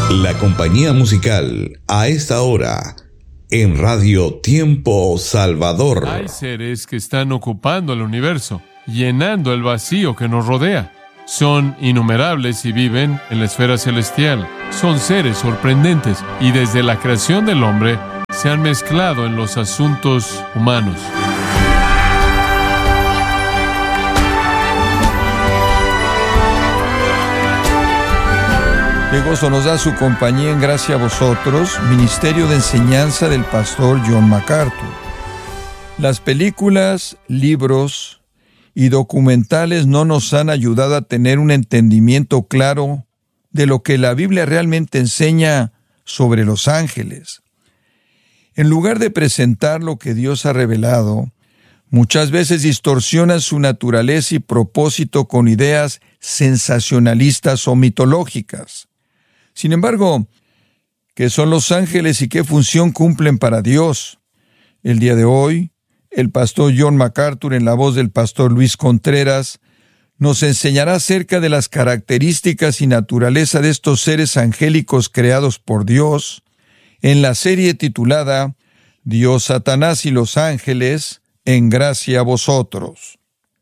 La compañía musical a esta hora en Radio Tiempo Salvador. Hay seres que están ocupando el universo, llenando el vacío que nos rodea. Son innumerables y viven en la esfera celestial. Son seres sorprendentes y desde la creación del hombre se han mezclado en los asuntos humanos. Qué gozo nos da su compañía en Gracia a Vosotros, Ministerio de Enseñanza del Pastor John MacArthur. Las películas, libros y documentales no nos han ayudado a tener un entendimiento claro de lo que la Biblia realmente enseña sobre los ángeles. En lugar de presentar lo que Dios ha revelado, muchas veces distorsionan su naturaleza y propósito con ideas sensacionalistas o mitológicas. Sin embargo, ¿qué son los ángeles y qué función cumplen para Dios? El día de hoy, el pastor John MacArthur, en la voz del pastor Luis Contreras, nos enseñará acerca de las características y naturaleza de estos seres angélicos creados por Dios, en la serie titulada Dios, Satanás y los ángeles, en Gracia a Vosotros.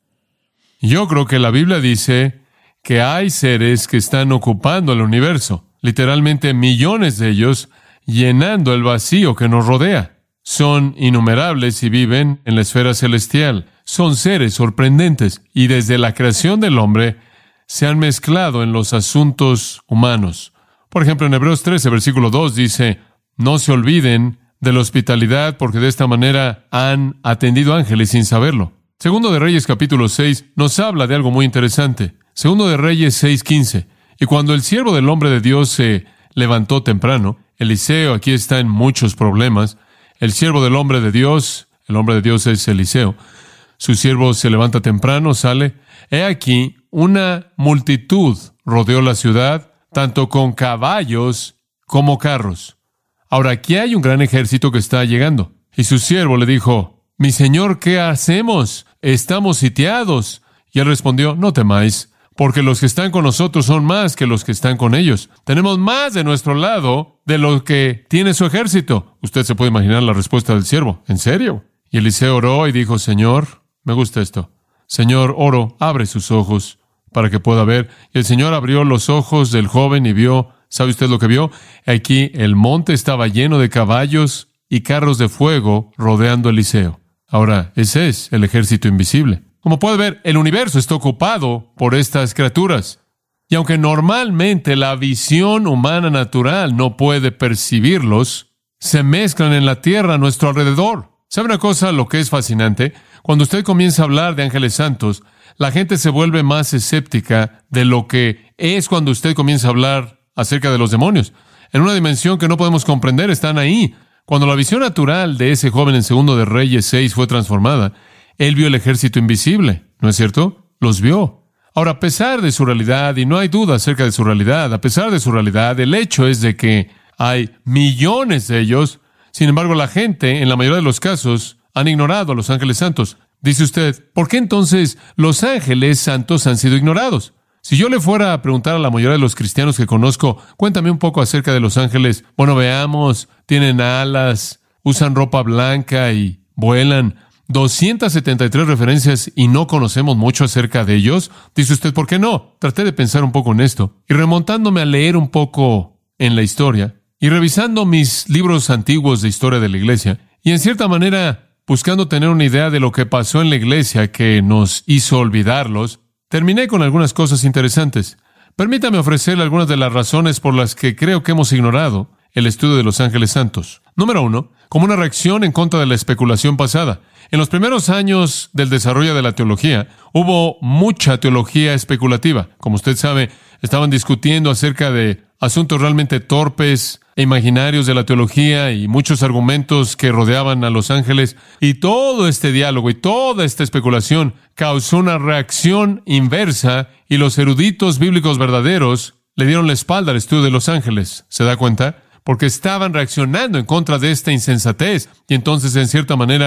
Yo creo que la Biblia dice que hay seres que están ocupando el universo. Literalmente millones de ellos llenando el vacío que nos rodea. Son innumerables y viven en la esfera celestial. Son seres sorprendentes y desde la creación del hombre se han mezclado en los asuntos humanos. Por ejemplo, en Hebreos 13, versículo 2 dice: no se olviden de la hospitalidad porque de esta manera han atendido ángeles sin saberlo. Segundo de Reyes capítulo 6 nos habla de algo muy interesante. Segundo de Reyes 6:15. Y cuando el siervo del hombre de Dios se levantó temprano, Eliseo aquí está en muchos problemas. El siervo del hombre de Dios, el hombre de Dios es Eliseo, su siervo se levanta temprano, sale. He aquí, una multitud rodeó la ciudad, tanto con caballos como carros. Ahora, aquí hay un gran ejército que está llegando. Y su siervo le dijo: mi señor, ¿qué hacemos? Estamos sitiados. Y él respondió: no temáis, porque los que están con nosotros son más que los que están con ellos. Tenemos más de nuestro lado de lo que tiene su ejército. Usted se puede imaginar la respuesta del siervo. ¿En serio? Y Eliseo oró y dijo: Señor, me gusta esto. Señor, oro, abre sus ojos para que pueda ver. Y el Señor abrió los ojos del joven y vio. ¿Sabe usted lo que vio? Aquí el monte estaba lleno de caballos y carros de fuego rodeando a Eliseo. Ahora, ese es el ejército invisible. Como puede ver, el universo está ocupado por estas criaturas. Y aunque normalmente la visión humana natural no puede percibirlos, se mezclan en la tierra a nuestro alrededor. ¿Sabe una cosa? Lo que es fascinante, cuando usted comienza a hablar de ángeles santos, la gente se vuelve más escéptica de lo que es cuando usted comienza a hablar acerca de los demonios. En una dimensión que no podemos comprender, están ahí. Cuando la visión natural de ese joven en Segundo de Reyes 6 fue transformada, él vio el ejército invisible, ¿no es cierto? Los vio. Ahora, a pesar de su realidad, y no hay duda acerca de su realidad, a pesar de su realidad, el hecho es de que hay millones de ellos. Sin embargo, la gente, en la mayoría de los casos, han ignorado a los ángeles santos. Dice usted, ¿por qué entonces los ángeles santos han sido ignorados? Si yo le fuera a preguntar a la mayoría de los cristianos que conozco, cuéntame un poco acerca de los ángeles. Bueno, veamos, tienen alas, usan ropa blanca y vuelan. 273 referencias y no conocemos mucho acerca de ellos. Dice usted, ¿por qué no? Traté de pensar un poco en esto. Y remontándome a leer un poco en la historia y revisando mis libros antiguos de historia de la iglesia y en cierta manera buscando tener una idea de lo que pasó en la iglesia que nos hizo olvidarlos, terminé con algunas cosas interesantes. Permítame ofrecerle algunas de las razones por las que creo que hemos ignorado el estudio de los ángeles santos. Número 1, como una reacción en contra de la especulación pasada. En los primeros años del desarrollo de la teología, hubo mucha teología especulativa. Como usted sabe, estaban discutiendo acerca de asuntos realmente torpes e imaginarios de la teología y muchos argumentos que rodeaban a los ángeles. Y todo este diálogo y toda esta especulación causó una reacción inversa y los eruditos bíblicos verdaderos le dieron la espalda al estudio de los ángeles. ¿Se da cuenta? Porque estaban reaccionando en contra de esta insensatez y entonces, en cierta manera,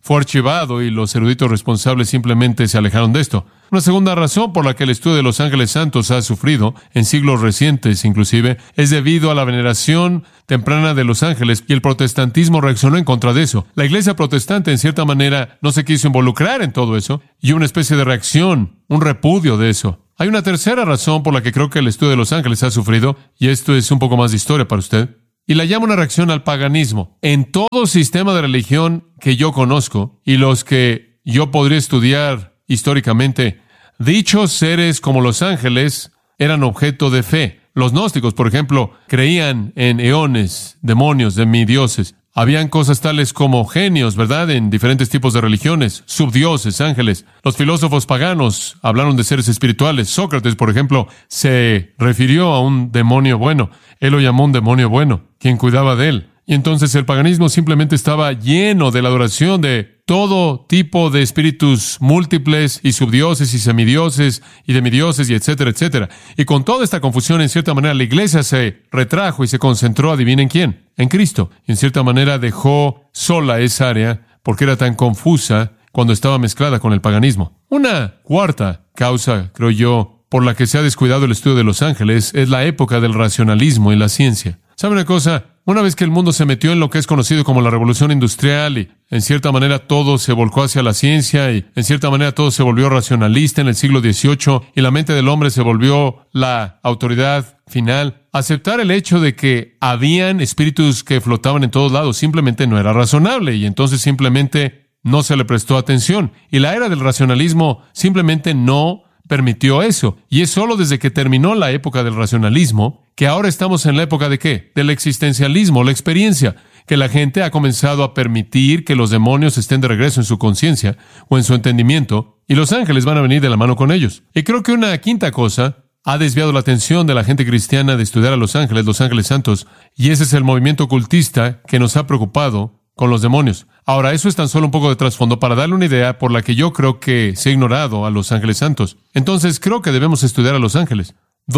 fue archivado y los eruditos responsables simplemente se alejaron de esto. Una segunda razón por la que el estudio de los ángeles santos ha sufrido, en siglos recientes inclusive, es debido a la veneración temprana de los ángeles, y el protestantismo reaccionó en contra de eso. La iglesia protestante, en cierta manera, no se quiso involucrar en todo eso, y una especie de reacción, un repudio de eso. Hay una tercera razón por la que creo que el estudio de los ángeles ha sufrido, y esto es un poco más de historia para usted, y la llamo una reacción al paganismo. En todo sistema de religión que yo conozco, y los que yo podría estudiar históricamente, dichos seres como los ángeles eran objeto de fe. Los gnósticos, por ejemplo, creían en eones, demonios, semidioses. Habían cosas tales como genios, ¿verdad?, en diferentes tipos de religiones, subdioses, ángeles. Los filósofos paganos hablaron de seres espirituales. Sócrates, por ejemplo, se refirió a un demonio bueno. Él lo llamó un demonio bueno, quien cuidaba de él. Y entonces el paganismo simplemente estaba lleno de la adoración de todo tipo de espíritus múltiples y subdioses y semidioses y demidioses y etcétera, etcétera. Y con toda esta confusión, en cierta manera, la iglesia se retrajo y se concentró, ¿adivinen quién? En Cristo. Y en cierta manera dejó sola esa área porque era tan confusa cuando estaba mezclada con el paganismo. Una cuarta causa, creo yo, por la que se ha descuidado el estudio de los ángeles es la época del racionalismo y la ciencia. ¿Sabe una cosa? Una vez que el mundo se metió en lo que es conocido como la revolución industrial y en cierta manera todo se volcó hacia la ciencia y en cierta manera todo se volvió racionalista en el siglo XVIII y la mente del hombre se volvió la autoridad final, aceptar el hecho de que habían espíritus que flotaban en todos lados simplemente no era razonable y entonces simplemente no se le prestó atención. Y la era del racionalismo simplemente no permitió eso. Y es solo desde que terminó la época del racionalismo que ahora estamos en la época ¿de qué? Del existencialismo, la experiencia, que la gente ha comenzado a permitir que los demonios estén de regreso en su conciencia o en su entendimiento, y los ángeles van a venir de la mano con ellos. Y creo que una quinta cosa ha desviado la atención de la gente cristiana de estudiar a los ángeles santos, y ese es el movimiento ocultista que nos ha preocupado con los demonios. Ahora, eso es tan solo un poco de trasfondo para darle una idea por la que yo creo que se ha ignorado a los ángeles santos. Entonces, creo que debemos estudiar a los ángeles.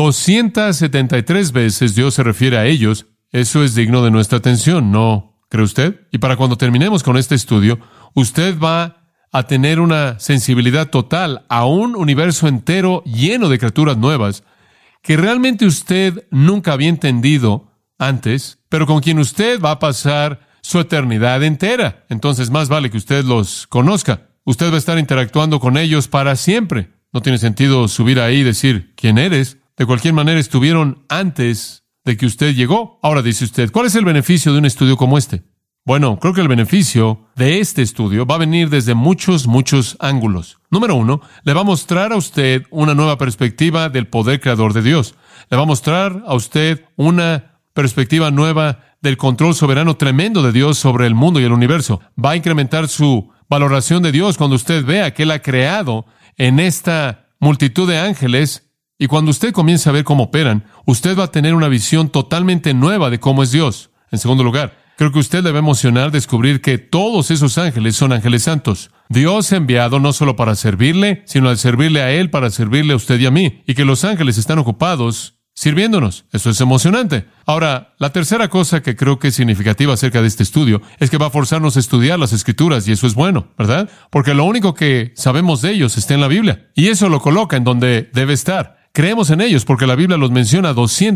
273 veces Dios se refiere a ellos. Eso es digno de nuestra atención, ¿no cree usted? Y para cuando terminemos con este estudio, usted va a tener una sensibilidad total a un universo entero lleno de criaturas nuevas que realmente usted nunca había entendido antes, pero con quien usted va a pasar su eternidad entera. Entonces, más vale que usted los conozca. Usted va a estar interactuando con ellos para siempre. No tiene sentido subir ahí y decir, ¿quién eres? De cualquier manera, estuvieron antes de que usted llegó. Ahora dice usted, ¿cuál es el beneficio de un estudio como este? Bueno, creo que el beneficio de este estudio va a venir desde muchos ángulos. Número 1, le va a mostrar a usted una nueva perspectiva del poder creador de Dios. Le va a mostrar a usted una perspectiva nueva del control soberano tremendo de Dios sobre el mundo y el universo. Va a incrementar su valoración de Dios cuando usted vea que Él ha creado en esta multitud de ángeles, y cuando usted comience a ver cómo operan, usted va a tener una visión totalmente nueva de cómo es Dios. En segundo lugar, creo que usted le va a emocionar descubrir que todos esos ángeles son ángeles santos. Dios ha enviado no solo para servirle, sino al servirle a Él para servirle a usted y a mí, y que los ángeles están ocupados sirviéndonos. Eso es emocionante. Ahora, la tercera cosa que creo que es significativa acerca de este estudio es que va a forzarnos a estudiar las Escrituras, y eso es bueno, ¿verdad? Porque lo único que sabemos de ellos está en la Biblia, y eso lo coloca en donde debe estar. Creemos en ellos porque la Biblia los menciona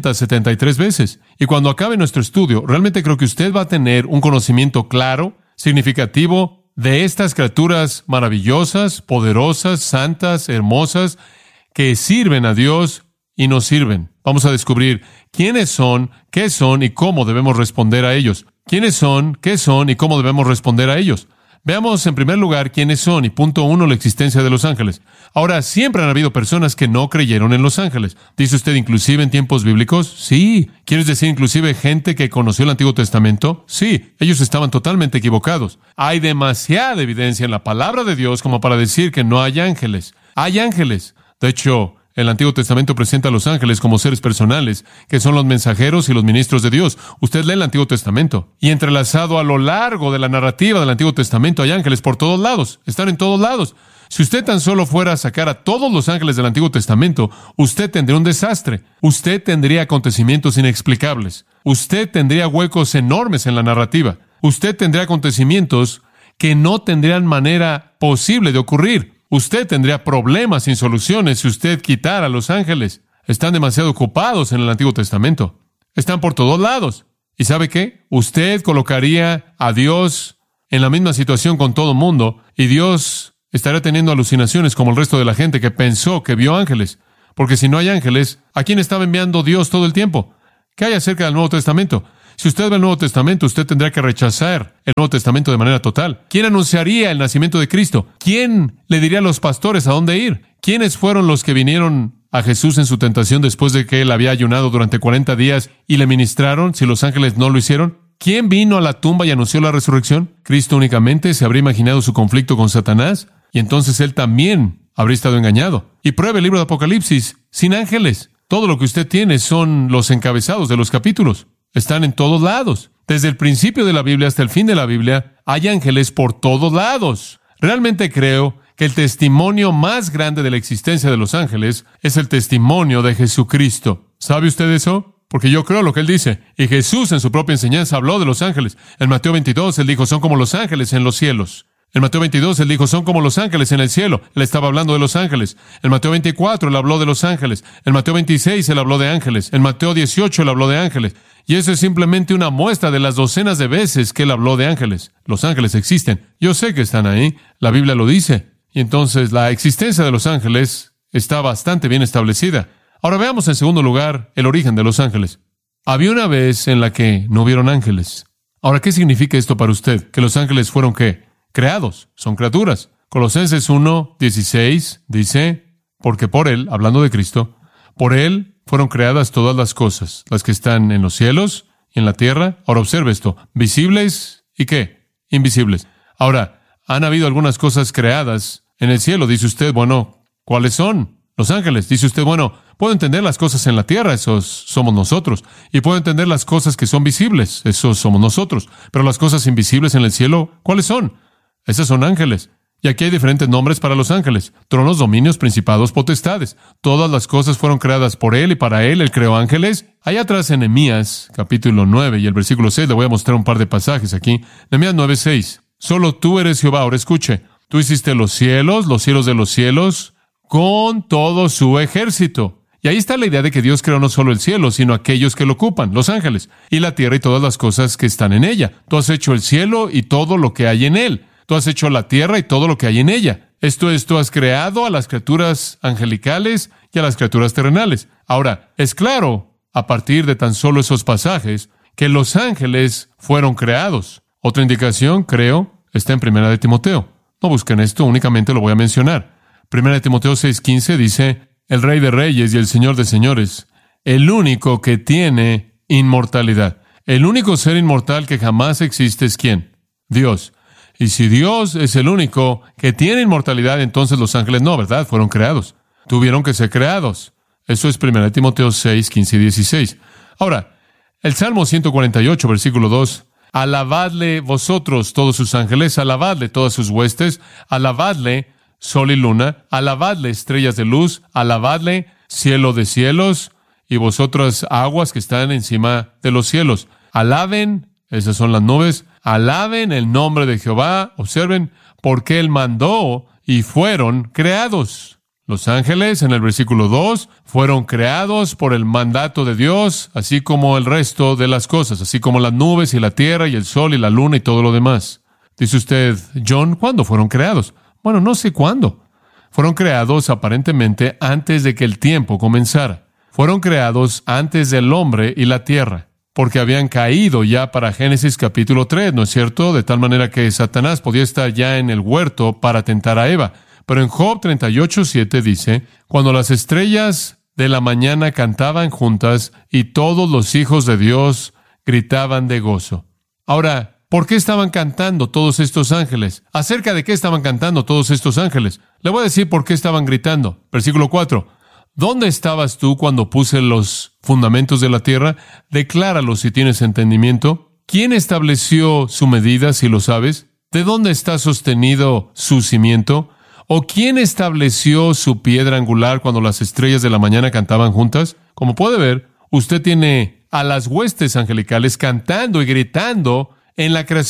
273 veces. Y cuando acabe nuestro estudio, realmente creo que usted va a tener un conocimiento claro, significativo, de estas criaturas maravillosas, poderosas, santas, hermosas, que sirven a Dios y nos sirven. Vamos a descubrir quiénes son, qué son y cómo debemos responder a ellos. ¿Quiénes son, qué son y cómo debemos responder a ellos? Veamos en primer lugar quiénes son y punto 1, la existencia de los ángeles. Ahora, siempre han habido personas que no creyeron en los ángeles. ¿Dice usted inclusive en tiempos bíblicos? Sí. ¿Quieres decir inclusive gente que conoció el Antiguo Testamento? Sí. Ellos estaban totalmente equivocados. Hay demasiada evidencia en la palabra de Dios como para decir que no hay ángeles. Hay ángeles. De hecho, el Antiguo Testamento presenta a los ángeles como seres personales, que son los mensajeros y los ministros de Dios. Usted lee el Antiguo Testamento, y entrelazado a lo largo de la narrativa del Antiguo Testamento hay ángeles por todos lados. Están en todos lados. Si usted tan solo fuera a sacar a todos los ángeles del Antiguo Testamento, usted tendría un desastre. Usted tendría acontecimientos inexplicables. Usted tendría huecos enormes en la narrativa. Usted tendría acontecimientos que no tendrían manera posible de ocurrir. Usted tendría problemas sin soluciones si usted quitara a los ángeles. Están demasiado ocupados en el Antiguo Testamento. Están por todos lados. ¿Y sabe qué? Usted colocaría a Dios en la misma situación con todo el mundo y Dios estaría teniendo alucinaciones como el resto de la gente que pensó que vio ángeles. Porque si no hay ángeles, ¿a quién estaba enviando Dios todo el tiempo? ¿Qué hay acerca del Nuevo Testamento? Si usted ve el Nuevo Testamento, usted tendrá que rechazar el Nuevo Testamento de manera total. ¿Quién anunciaría el nacimiento de Cristo? ¿Quién le diría a los pastores a dónde ir? ¿Quiénes fueron los que vinieron a Jesús en su tentación después de que él había ayunado durante 40 días y le ministraron si los ángeles no lo hicieron? ¿Quién vino a la tumba y anunció la resurrección? Cristo únicamente. ¿Se habría imaginado su conflicto con Satanás? Y entonces él también habría estado engañado. Y pruebe el libro de Apocalipsis sin ángeles. Todo lo que usted tiene son los encabezados de los capítulos. Están en todos lados. Desde el principio de la Biblia hasta el fin de la Biblia, hay ángeles por todos lados. Realmente creo que el testimonio más grande de la existencia de los ángeles es el testimonio de Jesucristo. ¿Sabe usted eso? Porque yo creo lo que él dice. Y Jesús en su propia enseñanza habló de los ángeles. En Mateo 22, él dijo, son como los ángeles en los cielos. En Mateo 22, él dijo, son como los ángeles en el cielo. Él estaba hablando de los ángeles. En Mateo 24, él habló de los ángeles. En Mateo 26, él habló de ángeles. En Mateo 18, él habló de ángeles. Y eso es simplemente una muestra de las docenas de veces que él habló de ángeles. Los ángeles existen. Yo sé que están ahí. La Biblia lo dice. Y entonces la existencia de los ángeles está bastante bien establecida. Ahora veamos en segundo lugar el origen de los ángeles. Había una vez en la que no hubieron ángeles. Ahora, ¿qué significa esto para usted? ¿Que los ángeles fueron qué? Creados, son criaturas. Colosenses 1:16 dice, porque por Él, hablando de Cristo, por Él fueron creadas todas las cosas, las que están en los cielos y en la tierra. Ahora observe esto, visibles y ¿qué? Invisibles. Ahora, han habido algunas cosas creadas en el cielo. Dice usted, bueno, ¿cuáles son? Los ángeles. Dice usted, bueno, puedo entender las cosas en la tierra, esos somos nosotros. Y puedo entender las cosas que son visibles, esos somos nosotros. Pero las cosas invisibles en el cielo, ¿cuáles son? Esas son ángeles. Y aquí hay diferentes nombres para los ángeles. Tronos, dominios, principados, potestades. Todas las cosas fueron creadas por Él y para Él. Él creó ángeles. Allá atrás en Nehemías, capítulo 9 y el versículo 6, le voy a mostrar un par de pasajes aquí. Nehemías 9:6. Solo tú eres Jehová. Ahora escuche. Tú hiciste los cielos de los cielos, con todo su ejército. Y ahí está la idea de que Dios creó no solo el cielo, sino aquellos que lo ocupan, los ángeles, y la tierra y todas las cosas que están en ella. Tú has hecho el cielo y todo lo que hay en él. Tú has hecho la tierra y todo lo que hay en ella. Esto es, tú has creado a las criaturas angelicales y a las criaturas terrenales. Ahora, es claro, a partir de tan solo esos pasajes, que los ángeles fueron creados. Otra indicación, creo, está en 1 de Timoteo. No busquen esto, únicamente lo voy a mencionar. 1 de Timoteo 6:15 dice, el Rey de Reyes y el Señor de Señores, el único que tiene inmortalidad. El único ser inmortal que jamás existe es ¿quién? Dios. Y si Dios es el único que tiene inmortalidad, entonces los ángeles no, ¿verdad? Fueron creados. Tuvieron que ser creados. Eso es 1 de Timoteo 6:15 y 16. Ahora, el Salmo 148, versículo 2. Alabadle vosotros todos sus ángeles, alabadle todas sus huestes, alabadle sol y luna, alabadle estrellas de luz, alabadle cielo de cielos y vosotras aguas que están encima de los cielos. Alaben, esas son las nubes, alaben el nombre de Jehová, observen, porque Él mandó y fueron creados. Los ángeles, en el versículo 2, fueron creados por el mandato de Dios, así como el resto de las cosas, así como las nubes y la tierra y el sol y la luna y todo lo demás. Dice usted, John, ¿cuándo fueron creados? Bueno, no sé cuándo. Fueron creados aparentemente antes de que el tiempo comenzara. Fueron creados antes del hombre y la tierra, porque habían caído ya para Génesis capítulo 3, ¿no es cierto? De tal manera que Satanás podía estar ya en el huerto para tentar a Eva. Pero en Job 38:7 dice, cuando las estrellas de la mañana cantaban juntas y todos los hijos de Dios gritaban de gozo. Ahora, ¿por qué estaban cantando todos estos ángeles? ¿Acerca de qué estaban cantando todos estos ángeles? Le voy a decir por qué estaban gritando. Versículo 4. ¿Dónde estabas tú cuando puse los fundamentos de la tierra? Decláralo si tienes entendimiento. ¿Quién estableció su medida, si lo sabes? ¿De dónde está sostenido su cimiento? ¿O quién estableció su piedra angular cuando las estrellas de la mañana cantaban juntas? Como puede ver, usted tiene a las huestes angelicales cantando y gritando en la creación.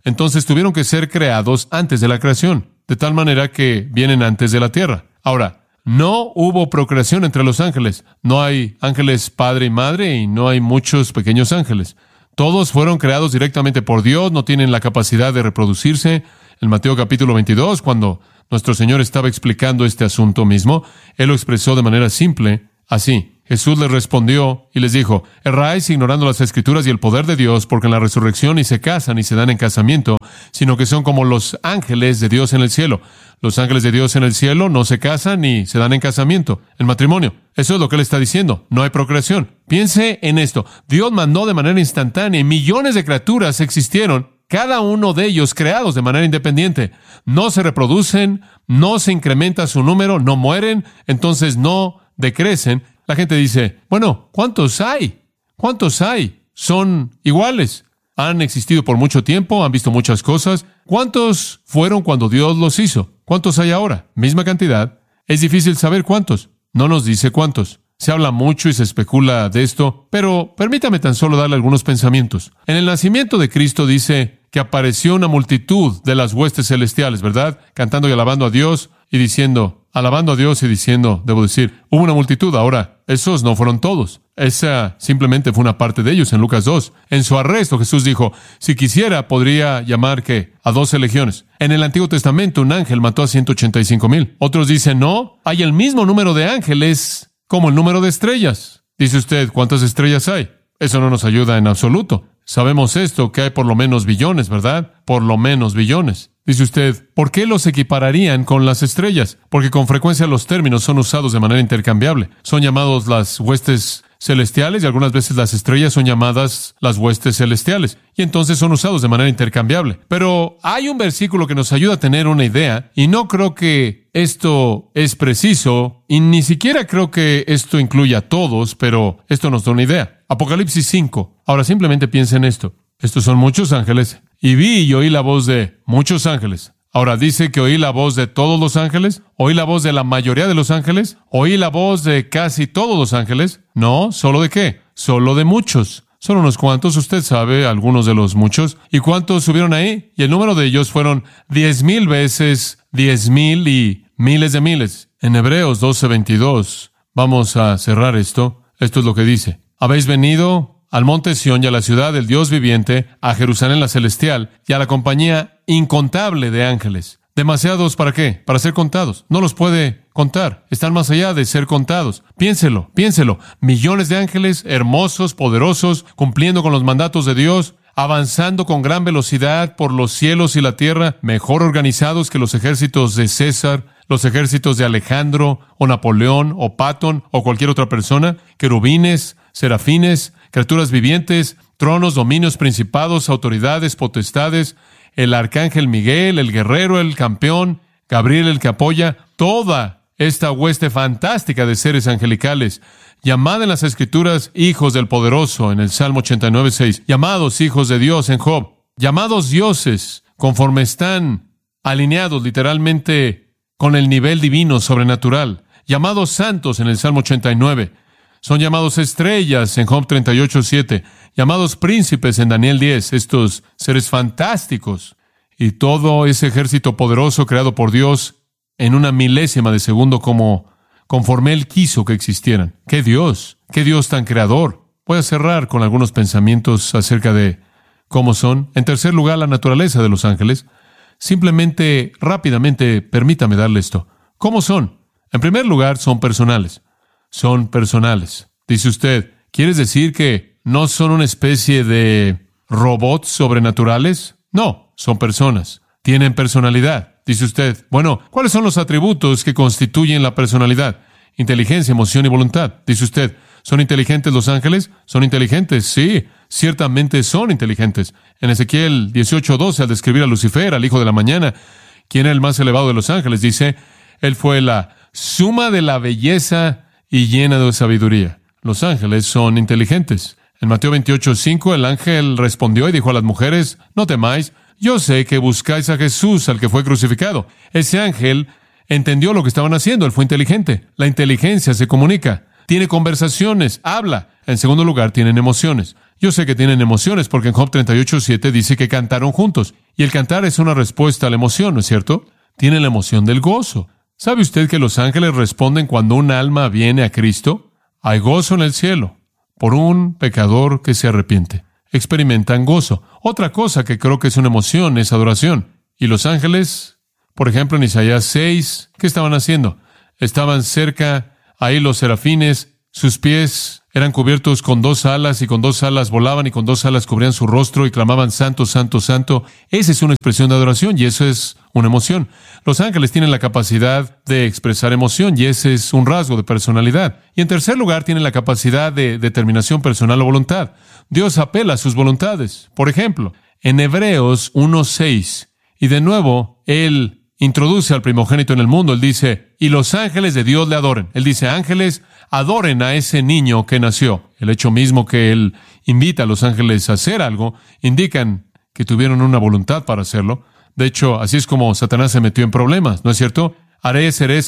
Entonces tuvieron que ser creados antes de la creación, de tal manera que vienen antes de la tierra. Ahora, no hubo procreación entre los ángeles. No hay ángeles padre y madre y no hay muchos pequeños ángeles. Todos fueron creados directamente por Dios, no tienen la capacidad de reproducirse. En Mateo capítulo 22, cuando nuestro Señor estaba explicando este asunto mismo, Él lo expresó de manera simple, así. Jesús les respondió y les dijo: erráis ignorando las Escrituras y el poder de Dios, porque en la resurrección ni se casan ni se dan en casamiento, sino que son como los ángeles de Dios en el cielo. Los ángeles de Dios en el cielo no se casan ni se dan en casamiento, en matrimonio. Eso es lo que Él está diciendo. No hay procreación. Piense en esto. Dios mandó de manera instantánea y millones de criaturas existieron, cada uno de ellos creados de manera independiente. No se reproducen, no se incrementa su número, no mueren, entonces no decrecen. La gente dice, bueno, ¿cuántos hay? ¿Cuántos hay? Son iguales. Han existido por mucho tiempo, han visto muchas cosas. ¿Cuántos fueron cuando Dios los hizo? ¿Cuántos hay ahora? Misma cantidad. Es difícil saber cuántos. No nos dice cuántos. Se habla mucho y se especula de esto, pero permítame tan solo darle algunos pensamientos. En el nacimiento de Cristo dice que apareció una multitud de las huestes celestiales, ¿verdad? Cantando y alabando a Dios y diciendo, alabando a Dios y diciendo, debo decir, hubo una multitud. Ahora, esos no fueron todos. Esa simplemente fue una parte de ellos en Lucas 2. En su arresto, Jesús dijo, si quisiera, podría llamar, ¿qué? A 12 legiones. En el Antiguo Testamento, un ángel mató a 185,000. Otros dicen, no, hay el mismo número de ángeles como el número de estrellas. Dice usted, ¿cuántas estrellas hay? Eso no nos ayuda en absoluto. Sabemos esto, que hay por lo menos billones, ¿verdad? Por lo menos billones. Dice usted, ¿por qué los equipararían con las estrellas? Porque con frecuencia los términos son usados de manera intercambiable. Son llamados las huestes celestiales y algunas veces las estrellas son llamadas las huestes celestiales. Y entonces son usados de manera intercambiable. Pero hay un versículo que nos ayuda a tener una idea y no creo que esto es preciso y ni siquiera creo que esto incluya a todos, pero esto nos da una idea. Apocalipsis 5. Ahora simplemente piensa en esto. Estos son muchos ángeles. Y vi y oí la voz de muchos ángeles. Ahora, ¿dice que oí la voz de todos los ángeles? ¿Oí la voz de la mayoría de los ángeles? ¿Oí la voz de casi todos los ángeles? No, ¿solo de qué? Solo de muchos. Solo unos cuantos, usted sabe, algunos de los muchos. ¿Y cuántos subieron ahí? Y el número de ellos fueron 10,000 veces 10,000 y miles de miles. En Hebreos 12:22, vamos a cerrar esto. Esto es lo que dice. Habéis venido al monte Sión y a la ciudad del Dios viviente, a Jerusalén la celestial y a la compañía incontable de ángeles. ¿Demasiados para qué? Para ser contados. No los puede contar. Están más allá de ser contados. Piénselo. Millones de ángeles, hermosos, poderosos, cumpliendo con los mandatos de Dios, avanzando con gran velocidad por los cielos y la tierra, mejor organizados que los ejércitos de César, los ejércitos de Alejandro, o Napoleón, o Patton, o cualquier otra persona, querubines, serafines, criaturas vivientes, tronos, dominios, principados, autoridades, potestades, el arcángel Miguel, el guerrero, el campeón, Gabriel, el que apoya, toda esta hueste fantástica de seres angelicales, llamada en las Escrituras hijos del poderoso, en el Salmo 89:6, llamados hijos de Dios en Job, llamados dioses, conforme están alineados literalmente con el nivel divino sobrenatural, llamados santos en el Salmo 89, son llamados estrellas en Job 38:7, llamados príncipes en Daniel 10, estos seres fantásticos, y todo ese ejército poderoso creado por Dios en una milésima de segundo conforme Él quiso que existieran. ¡Qué Dios tan creador! Voy a cerrar con algunos pensamientos acerca de cómo son. En tercer lugar, la naturaleza de los ángeles. Simplemente, rápidamente, permítame darle esto. ¿Cómo son? En primer lugar, son personales. Son personales. Dice usted, ¿quieres decir que no son una especie de robots sobrenaturales? No, son personas. Tienen personalidad. Dice usted, bueno, ¿cuáles son los atributos que constituyen la personalidad? Inteligencia, emoción y voluntad. Dice usted, ¿son inteligentes los ángeles? ¿Son inteligentes? Sí, ciertamente son inteligentes. En Ezequiel 18:12, al describir a Lucifer, al hijo de la mañana, quien era el más elevado de los ángeles, dice, él fue la suma de la belleza y llena de sabiduría. Los ángeles son inteligentes. En Mateo 28:5, el ángel respondió y dijo a las mujeres, no temáis, yo sé que buscáis a Jesús, al que fue crucificado. Ese ángel entendió lo que estaban haciendo, él fue inteligente. La inteligencia se comunica. tiene conversaciones, habla. En segundo lugar, tienen emociones. Yo sé que tienen emociones porque en Job 38:7 dice que cantaron juntos. Y el cantar es una respuesta a la emoción, ¿no es cierto? Tienen la emoción del gozo. ¿Sabe usted que los ángeles responden cuando un alma viene a Cristo? Hay gozo en el cielo por un pecador que se arrepiente. Experimentan gozo. Otra cosa que creo que es una emoción es adoración. Y los ángeles, por ejemplo, en Isaías 6, ¿qué estaban haciendo? Estaban cerca, ahí los serafines, sus pies eran cubiertos con 2 alas, y con 2 alas volaban, y con 2 alas cubrían su rostro, y clamaban, Santo, Santo, Santo. Esa es una expresión de adoración, y eso es una emoción. Los ángeles tienen la capacidad de expresar emoción, y ese es un rasgo de personalidad. Y en tercer lugar, tienen la capacidad de determinación personal o voluntad. Dios apela a sus voluntades. Por ejemplo, en Hebreos 1:6, y de nuevo, Él introduce al primogénito en el mundo. Él dice, y los ángeles de Dios le adoren. Él dice, ángeles, adoren a ese niño que nació. El hecho mismo que Él invita a los ángeles a hacer algo, indican que tuvieron una voluntad para hacerlo. De hecho, así es como Satanás se metió en problemas, ¿no es cierto? Haré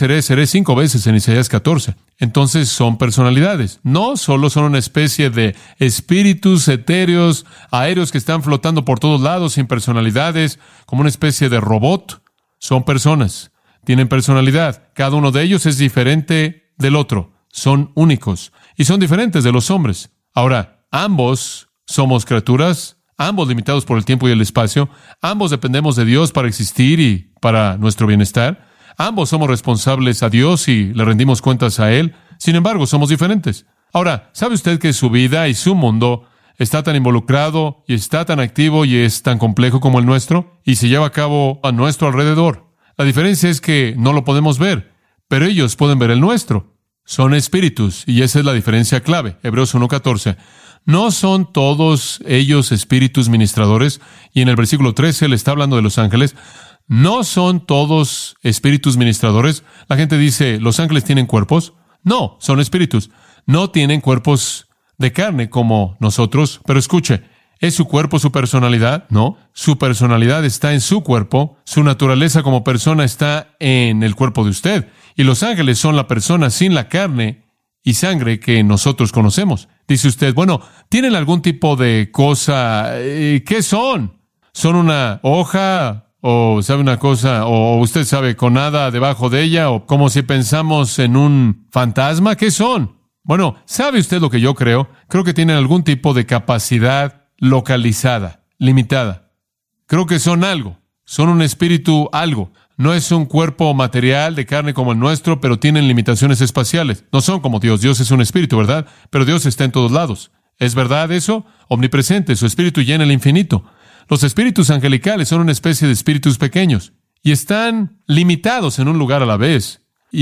5 veces en Isaías 14. Entonces son personalidades. No solo son una especie de espíritus etéreos, aéreos que están flotando por todos lados sin personalidades, como una especie de robot. Son personas, tienen personalidad. Cada uno de ellos es diferente del otro. Son únicos y son diferentes de los hombres. Ahora, ambos somos criaturas, ambos limitados por el tiempo y el espacio. Ambos dependemos de Dios para existir y para nuestro bienestar. Ambos somos responsables a Dios y le rendimos cuentas a Él. Sin embargo, somos diferentes. Ahora, ¿sabe usted que su vida y su mundo está tan involucrado y está tan activo y es tan complejo como el nuestro, y se lleva a cabo a nuestro alrededor? La diferencia es que no lo podemos ver, pero ellos pueden ver el nuestro. Son espíritus, y esa es la diferencia clave. Hebreos 1:14. ¿No son todos ellos espíritus ministradores? Y en el versículo 13 le está hablando de los ángeles. ¿No son todos espíritus ministradores? La gente dice, ¿los ángeles tienen cuerpos? No, son espíritus. No tienen cuerpos de carne como nosotros, pero escuche, ¿es su cuerpo su personalidad? No, su personalidad está en su cuerpo, su naturaleza como persona está en el cuerpo de usted, y los ángeles son la persona sin la carne y sangre que nosotros conocemos. Dice usted, bueno, ¿tienen algún tipo de cosa? ¿Qué son? ¿Son una hoja? ¿O sabe una cosa? ¿O usted sabe con nada debajo de ella? ¿O como si pensamos en un fantasma? ¿Qué son? Bueno, ¿sabe usted lo que yo creo? Creo que tienen algún tipo de capacidad localizada, limitada. Creo que son algo. Son un espíritu algo. No es un cuerpo material de carne como el nuestro, pero tienen limitaciones espaciales. No son como Dios. Dios es un espíritu, ¿verdad? Pero Dios está en todos lados. ¿Es verdad eso? Omnipresente. Su espíritu llena el infinito. Los espíritus angelicales son una especie de espíritus pequeños y están limitados en un lugar a la vez.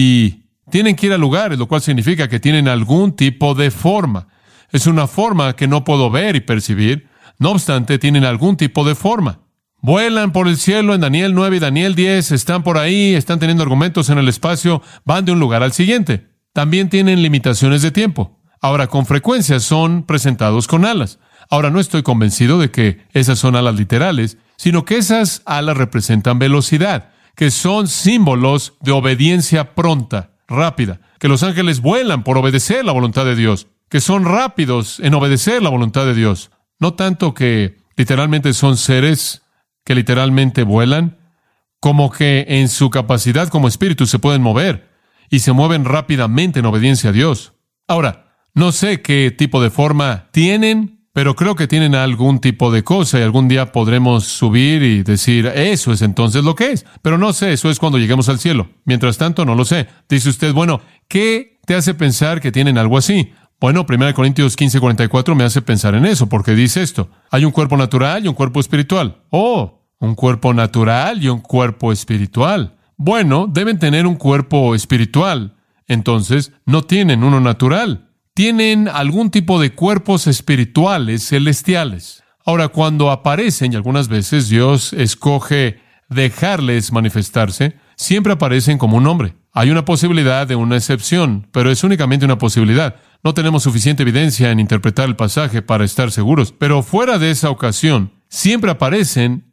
Y tienen que ir a lugares, lo cual significa que tienen algún tipo de forma. Es una forma que no puedo ver y percibir. No obstante, tienen algún tipo de forma. Vuelan por el cielo en Daniel 9 y Daniel 10, están por ahí, están teniendo argumentos en el espacio, van de un lugar al siguiente. También tienen limitaciones de tiempo. Ahora, con frecuencia son presentados con alas. Ahora, no estoy convencido de que esas son alas literales, sino que esas alas representan velocidad, que son símbolos de obediencia pronta, rápida, que los ángeles vuelan por obedecer la voluntad de Dios, que son rápidos en obedecer la voluntad de Dios. No tanto que literalmente son seres que literalmente vuelan, como que en su capacidad como espíritu se pueden mover y se mueven rápidamente en obediencia a Dios. Ahora, no sé qué tipo de forma tienen, pero creo que tienen algún tipo de cosa y algún día podremos subir y decir, eso es entonces lo que es. Pero no sé, eso es cuando lleguemos al cielo. Mientras tanto, no lo sé. Dice usted, bueno, ¿qué te hace pensar que tienen algo así? Bueno, 1 Corintios 15:44 me hace pensar en eso, porque dice esto. Hay un cuerpo natural y un cuerpo espiritual. Oh, un cuerpo natural y un cuerpo espiritual. Bueno, deben tener un cuerpo espiritual. Entonces, no tienen uno natural. Tienen algún tipo de cuerpos espirituales celestiales. Ahora, cuando aparecen, y algunas veces Dios escoge dejarles manifestarse, siempre aparecen como un hombre. Hay una posibilidad de una excepción, pero es únicamente una posibilidad. No tenemos suficiente evidencia en interpretar el pasaje para estar seguros, pero fuera de esa ocasión, siempre aparecen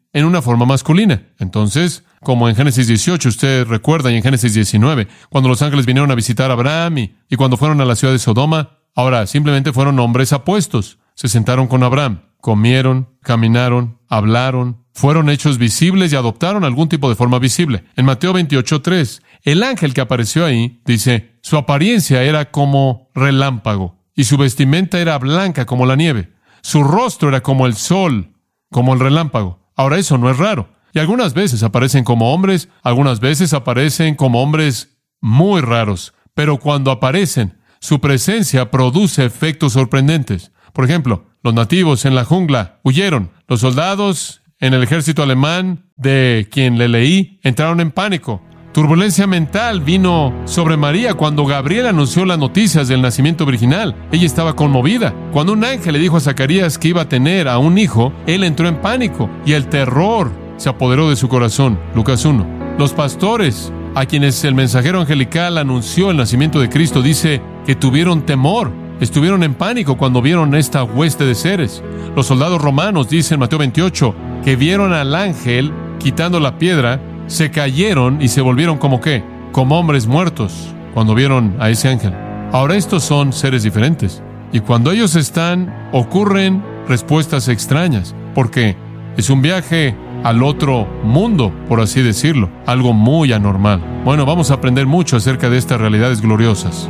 en una forma masculina. Entonces, como en Génesis 18, usted recuerda, y en Génesis 19, cuando los ángeles vinieron a visitar a Abraham y cuando fueron a la ciudad de Sodoma, ahora simplemente fueron hombres apuestos. Se sentaron con Abraham, comieron, caminaron, hablaron, fueron hechos visibles y adoptaron algún tipo de forma visible. En Mateo 28:3, el ángel que apareció ahí, dice, su apariencia era como relámpago y su vestimenta era blanca como la nieve. Su rostro era como el sol, como el relámpago. Ahora, eso no es raro. Y algunas veces aparecen como hombres, algunas veces aparecen como hombres muy raros. Pero cuando aparecen, su presencia produce efectos sorprendentes. Por ejemplo, los nativos en la jungla huyeron. Los soldados en el ejército alemán, de quien le leí, entraron en pánico. Turbulencia mental vino sobre María cuando Gabriel anunció las noticias del nacimiento virginal. Ella estaba conmovida. Cuando un ángel le dijo a Zacarías que iba a tener a un hijo, él entró en pánico y el terror se apoderó de su corazón. Lucas 1. Los pastores, a quienes el mensajero angelical anunció el nacimiento de Cristo, dice que tuvieron temor. Estuvieron en pánico cuando vieron esta hueste de seres. Los soldados romanos, dice en Mateo 28, que vieron al ángel quitando la piedra, se cayeron y se volvieron como ¿qué? Como hombres muertos cuando vieron a ese ángel. Ahora, estos son seres diferentes. Y cuando ellos están, ocurren respuestas extrañas, porque es un viaje al otro mundo, por así decirlo, algo muy anormal. Bueno, vamos a aprender mucho acerca de estas realidades gloriosas.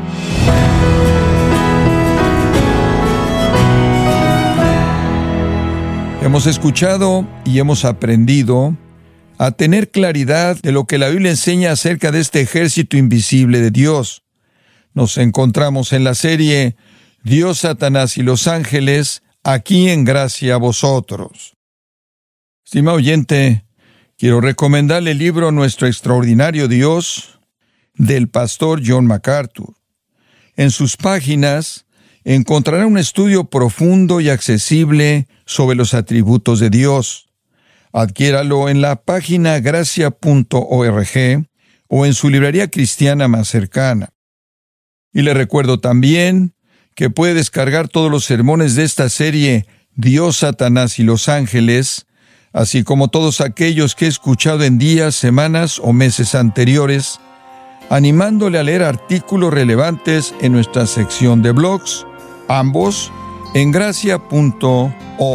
Hemos escuchado y hemos aprendido a tener claridad de lo que la Biblia enseña acerca de este ejército invisible de Dios. Nos encontramos en la serie Dios, Satanás y los ángeles, aquí en Gracia a Vosotros. Estimado oyente, quiero recomendarle el libro Nuestro Extraordinario Dios, del pastor John MacArthur. En sus páginas encontrará un estudio profundo y accesible sobre los atributos de Dios. Adquiéralo en la página gracia.org o en su librería cristiana más cercana. Y le recuerdo también que puede descargar todos los sermones de esta serie Dios, Satanás y los ángeles, así como todos aquellos que he escuchado en días, semanas o meses anteriores, animándole a leer artículos relevantes en nuestra sección de blogs, ambos en gracia.org.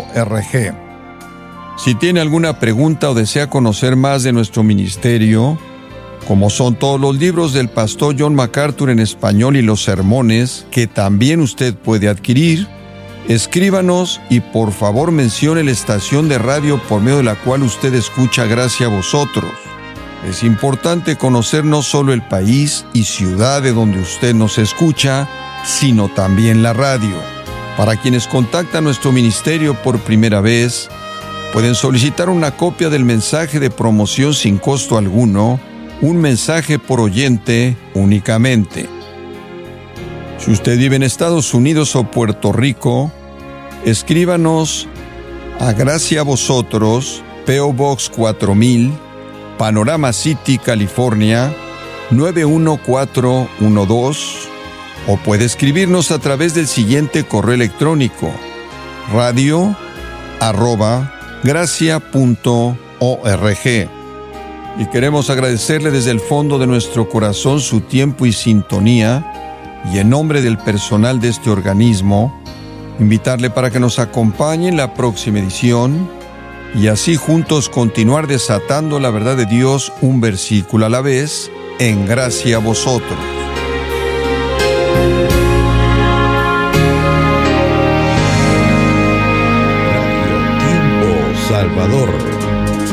Si tiene alguna pregunta o desea conocer más de nuestro ministerio, como son todos los libros del pastor John MacArthur en español y los sermones, que también usted puede adquirir, escríbanos y por favor mencione la estación de radio por medio de la cual usted escucha Gracia a Vosotros. Es importante conocer no solo el país y ciudad de donde usted nos escucha, sino también la radio. Para quienes contactan nuestro ministerio por primera vez, pueden solicitar una copia del mensaje de promoción sin costo alguno, un mensaje por oyente únicamente. Si usted vive en Estados Unidos o Puerto Rico, escríbanos a Gracia a Vosotros, P.O. Box 4000, Panorama City, California, 91412, o puede escribirnos a través del siguiente correo electrónico: radio@gracia.org. Y queremos agradecerle desde el fondo de nuestro corazón su tiempo y sintonía, y en nombre del personal de este organismo, invitarle para que nos acompañe en la próxima edición y así juntos continuar desatando la verdad de Dios un versículo a la vez en Gracia a Vosotros. Radio Tiempo Salvador.